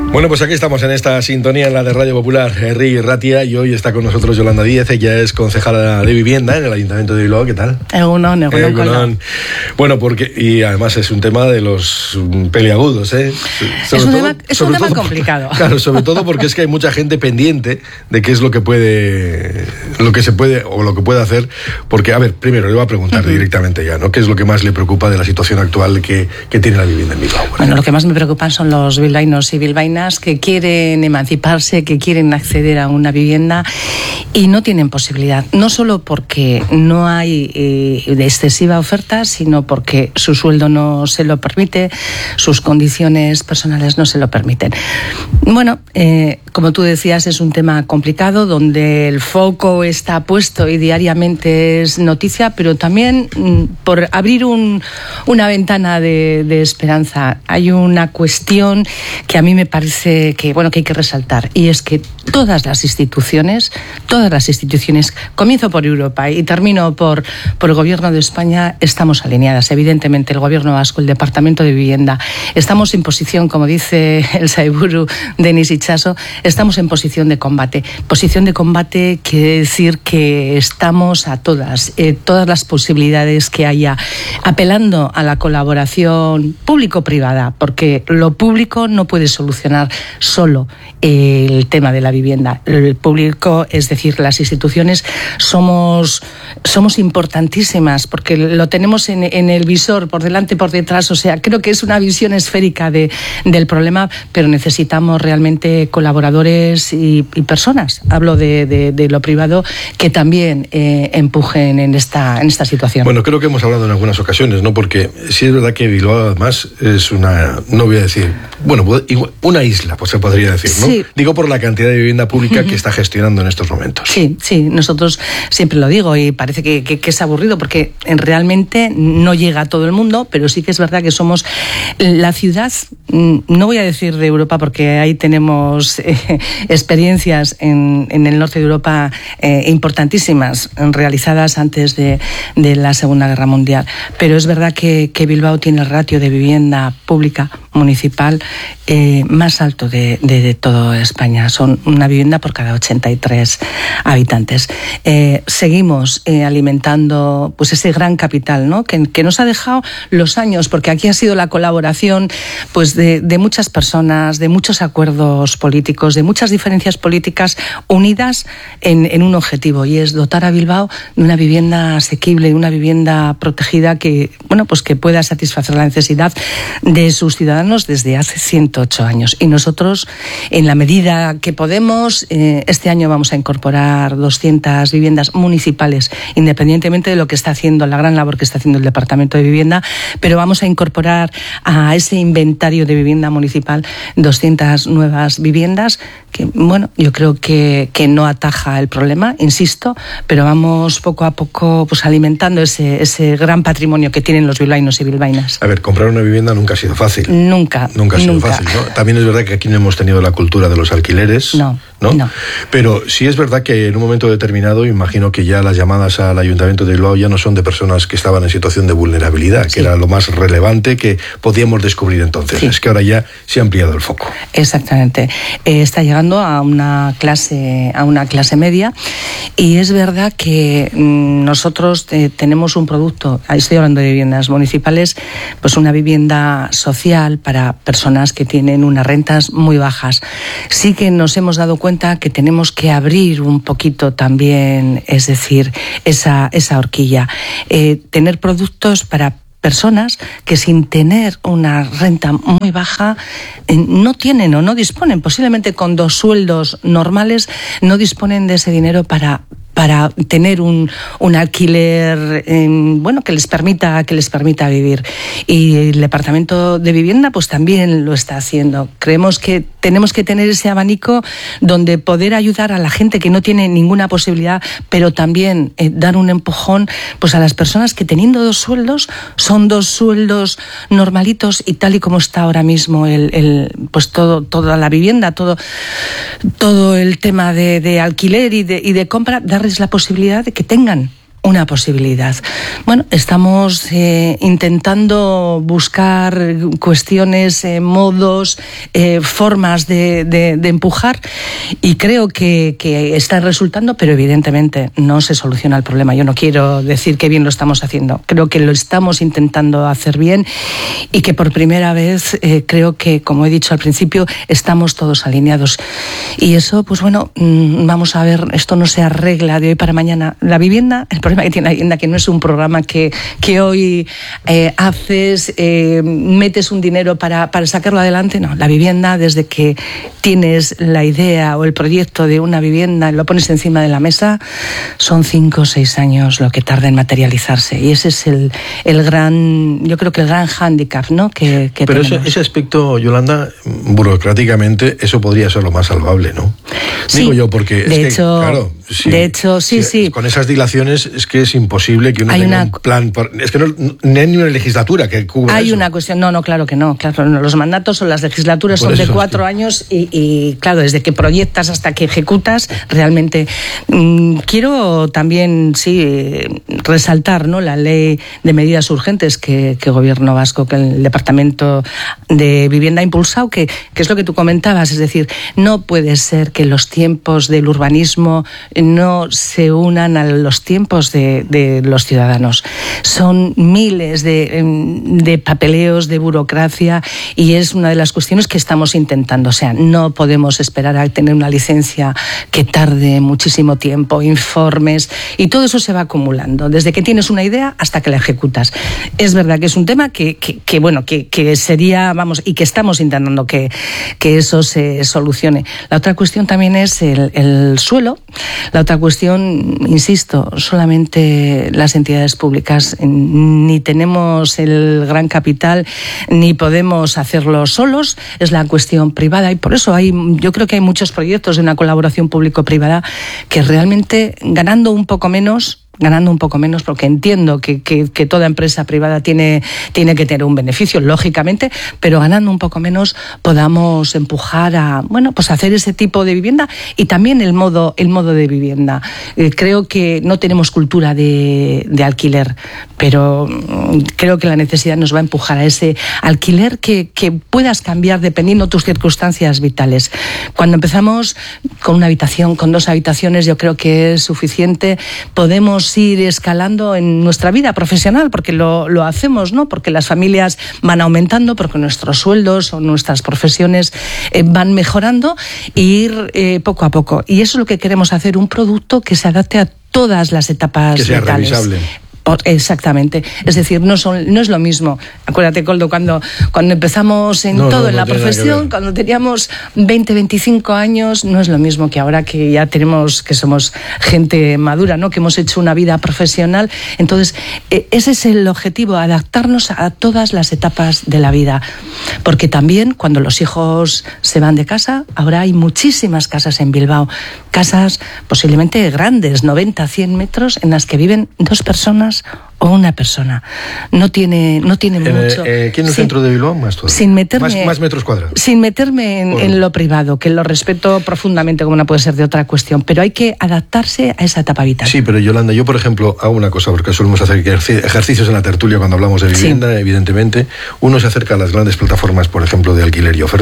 Bueno, pues aquí estamos en esta sintonía, en la de Radio Popular, Herri Ratia, y hoy está con nosotros Yolanda Díez. Ella es concejala de vivienda en el Ayuntamiento de Bilbao. ¿Qué tal? Egunon. Bueno, y además es un tema de los peliagudos, ¿eh? Es un tema complicado. Claro, sobre todo porque es que hay mucha gente pendiente de qué es lo que se puede hacer, porque, a ver, primero le voy a preguntar directamente ya, ¿no? ¿Qué es lo que más le preocupa de la situación actual que tiene la vivienda en Bilbao? Bueno, lo que más me preocupan son los bilbaínos y bilbaínas que quieren emanciparse, que quieren acceder a una vivienda y no tienen posibilidad, no solo porque no hay de excesiva oferta, sino porque su sueldo no se lo permite, sus condiciones personales no se lo permiten. Bueno, como tú decías, es un tema complicado donde el foco está puesto y diariamente es noticia, pero también por abrir una ventana de esperanza. Hay una cuestión que a mí me parece que hay que resaltar, y es que todas las instituciones, comienzo por Europa y termino por el Gobierno de España, estamos alineadas. Evidentemente, el Gobierno vasco, el Departamento de Vivienda, estamos en posición, como dice el Saiburu Denis Itxaso, estamos en posición de combate. Posición de combate quiere decir que estamos a todas las posibilidades que haya, apelando a la colaboración público-privada, porque lo público no puede solucionar solo el tema de la vivienda. El público, es decir, las instituciones, somos importantísimas porque lo tenemos en el visor, por delante, por detrás. O sea, creo que es una visión esférica del problema, pero necesitamos realmente colaboradores y personas, hablo de lo privado, que también empujen en esta situación. Bueno, creo que hemos hablado en algunas ocasiones, ¿no? Porque sí es verdad que Bilbao además es no voy a decir, una isla, pues se podría decir, ¿no? Sí. Digo por la cantidad de vivienda pública que está gestionando en estos momentos. Sí, nosotros siempre lo digo y parece que es aburrido porque realmente no llega a todo el mundo, pero sí que es verdad que somos la ciudad, no voy a decir de Europa porque ahí tenemos experiencias en el norte de Europa importantísimas, realizadas antes de la Segunda Guerra Mundial, pero es verdad que Bilbao tiene el ratio de vivienda pública municipal más alto de toda España. Son una vivienda por cada 83 habitantes. Seguimos alimentando pues ese gran capital, ¿no? que nos ha dejado los años, porque aquí ha sido la colaboración pues de muchas personas, de muchos acuerdos políticos, de muchas diferencias políticas unidas en un objetivo, y es dotar a Bilbao de una vivienda asequible, una vivienda protegida que pueda satisfacer la necesidad de sus ciudadanos desde hace 108 años. Y nosotros, en la medida que podemos, este año vamos a incorporar 200 viviendas municipales, independientemente de lo que está haciendo, la gran labor que está haciendo el Departamento de Vivienda, pero vamos a incorporar a ese inventario de vivienda municipal 200 nuevas viviendas que, yo creo que no ataja el problema, insisto, pero vamos poco a poco pues alimentando ese gran patrimonio que tienen los bilbaínos y bilbaínas. A ver, comprar una vivienda nunca ha sido fácil. Nunca ha sido fácil, ¿no? También es verdad que aquí no hemos tenido la cultura de los alquileres, ¿no? Pero sí es verdad que en un momento determinado, imagino que ya las llamadas al Ayuntamiento de Bilbao ya no son de personas que estaban en situación de vulnerabilidad, que era lo más relevante que podíamos descubrir entonces. Es que ahora ya se ha ampliado el foco. Exactamente. Está llegando a una clase media, y es verdad que nosotros tenemos un producto, estoy hablando de viviendas municipales, pues una vivienda social para personas que tienen unas rentas muy bajas. Sí que nos hemos dado cuenta que tenemos que abrir un poquito también, es decir, esa horquilla, tener productos para personas que sin tener una renta muy baja no tienen o no disponen, posiblemente con 2 sueldos normales, no disponen de ese dinero para tener un alquiler que les permita vivir. Y el Departamento de Vivienda pues también lo está haciendo. Creemos que tenemos que tener ese abanico donde poder ayudar a la gente que no tiene ninguna posibilidad, pero también dar un empujón pues a las personas que, teniendo 2 sueldos, son 2 sueldos normalitos, y tal y como está ahora mismo toda la vivienda, todo el tema de alquiler y de compra, darles la posibilidad de que tengan una posibilidad. Bueno, estamos intentando buscar cuestiones, modos, formas de empujar, y creo que está resultando, pero evidentemente no se soluciona el problema. Yo no quiero decir que bien lo estamos haciendo. Creo que lo estamos intentando hacer bien, y que por primera vez creo que, como he dicho al principio, estamos todos alineados. Y eso, pues bueno, vamos a ver, esto no se arregla de hoy para mañana. La vivienda, el problema que tiene la vivienda, que no es un programa que hoy haces, metes un dinero para sacarlo adelante. No, la vivienda, desde que tienes la idea o el proyecto de una vivienda, lo pones encima de la mesa, son 5 o 6 años lo que tarda en materializarse. Y ese es el gran, yo creo que el gran hándicap, ¿no? que Pero tenemos. ese aspecto, Yolanda, burocráticamente, eso podría ser lo más salvable, ¿no? Sí, digo yo, porque de es hecho, que, claro, de hecho, sí. Con esas dilaciones es que es imposible que uno tenga un plan. Es que no hay ni una legislatura que cubra Hay eso. una cuestión, no, claro que no. Claro, los mandatos o las legislaturas son de 4 años y, claro, desde que proyectas hasta que ejecutas, realmente. Quiero también, resaltar, ¿no?, la ley de medidas urgentes que el Gobierno vasco, que el Departamento de Vivienda ha impulsado, que es lo que tú comentabas, es decir, no puede ser que los tiempos del urbanismo no se unan a los tiempos de los ciudadanos. Son miles de papeleos, de burocracia, y es una de las cuestiones que estamos intentando. O sea, no podemos esperar a tener una licencia que tarde muchísimo tiempo, informes, y todo eso se va acumulando, desde que tienes una idea hasta que la ejecutas. Es verdad que es un tema que sería, y que estamos intentando que eso se solucione. La otra cuestión también es el suelo. La otra cuestión, insisto, solamente las entidades públicas ni tenemos el gran capital ni podemos hacerlo solos, es la cuestión privada, y por eso yo creo que hay muchos proyectos de una colaboración público-privada que realmente, ganando un poco menos, porque entiendo que toda empresa privada tiene que tener un beneficio, lógicamente, pero ganando un poco menos podamos empujar a hacer ese tipo de vivienda, y también el modo de vivienda. Creo que no tenemos cultura de alquiler, pero creo que la necesidad nos va a empujar a ese alquiler que puedas cambiar dependiendo de tus circunstancias vitales. Cuando empezamos con una habitación, con 2 habitaciones, yo creo que es suficiente. Podemos ir escalando en nuestra vida profesional, porque lo hacemos, ¿no? Porque las familias van aumentando, porque nuestros sueldos o nuestras profesiones van mejorando, e ir poco a poco. Y eso es lo que queremos hacer, un producto que se adapte a todas las etapas que sea vitales. Revisable. Exactamente, es decir, no es lo mismo. Acuérdate, Koldo, cuando empezamos en la profesión, cuando teníamos 20, 25 años, no es lo mismo que ahora, que ya que somos gente madura, ¿no?, que hemos hecho una vida profesional. Entonces, ese es el objetivo, adaptarnos a todas las etapas de la vida, porque también cuando los hijos se van de casa, ahora hay muchísimas casas en Bilbao, casas posiblemente grandes, 90, 100 metros, en las que viven 2 personas o una persona. No tiene mucho. ¿Quién en el centro de Bilbao? Más todavía. Sin meterme, más metros cuadrados. Sin meterme en lo privado, que lo respeto profundamente, como no puede ser de otra cuestión, pero hay que adaptarse a esa etapa vital. Sí, pero Yolanda, yo por ejemplo hago una cosa, porque solemos hacer ejercicios en la tertulia cuando hablamos de vivienda, evidentemente. Uno se acerca a las grandes plataformas, por ejemplo, de alquiler y oferta.